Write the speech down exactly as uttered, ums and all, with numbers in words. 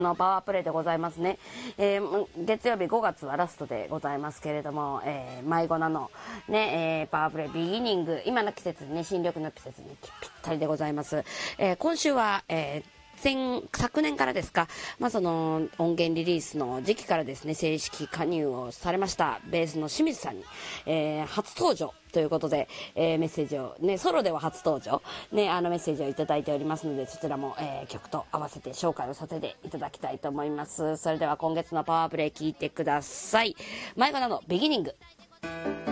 のパワープレイでございますね、えー、月曜日ごがつはラストでございますけれども、えー、迷子なの、ねえー、パワープレイビギニング、今の季節にね、新緑の季節にぴったりでございます。えー、今週は、えー先昨年からですか、まあ、その音源リリースの時期からですね、正式加入をされましたベースの清水さんに、えー、初登場ということで、えー、メッセージを、ね、ソロでは初登場、ね、あのメッセージをいただいておりますので、そちらも、えー、曲と合わせて紹介をさせていただきたいと思います。それでは今月のパワープレイ聞いてください。迷子なのビギニング。